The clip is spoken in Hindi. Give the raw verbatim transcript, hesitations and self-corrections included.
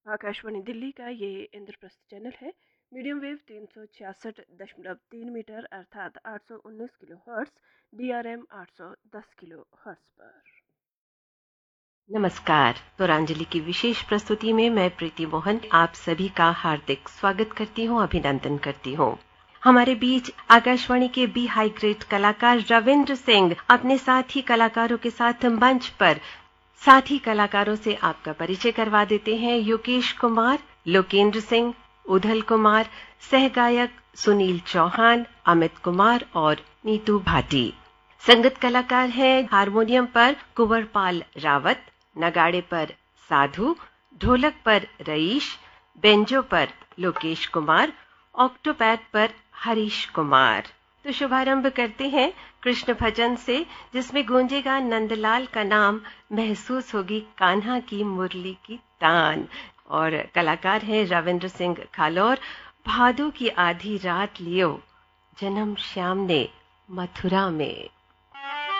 आकाशवाणी दिल्ली का ये इंद्रप्रस्थ चैनल है। मीडियम वेव तीन सौ छियासठ दशमलव तीन मीटर अर्थात आठ सौ उन्नीस kilo hertz, D R M आठ सौ दस किलो हर्ट्स पर। नमस्कार। तोरांजलि की विशेष प्रस्तुति में मैं प्रीति मोहन आप सभी का हार्दिक स्वागत करती हूँ, अभिनंदन करती हूँ। हमारे बीच आकाशवाणी के बी हाई ग्रेड कलाकार रविंद्र सिंह अपने साथी कलाकारों के साथ मंच पर साथी कलाकारों से आपका परिचय करवा देते हैं। योगेश कुमार, लोकेंद्र सिंह, उधल कुमार, सहगायक सुनील चौहान, अमित कुमार और नीतू भाटी। संगीत कलाकार हैं हारमोनियम पर कुंवरपाल रावत, नगाड़े पर साधु, ढोलक पर रईश, बेंजो पर लोकेश कुमार, ऑक्टोपैड पर हरीश कुमार। तो शुभारंभ करते हैं कृष्ण भजन से, जिसमें गूंजेगा नंदलाल का नाम, महसूस होगी कान्हा की मुरली की तान। और कलाकार हैं रविंद्र सिंह खालौर। भादों की आधी रात लियो, जन्म श्याम ने मथुरा में।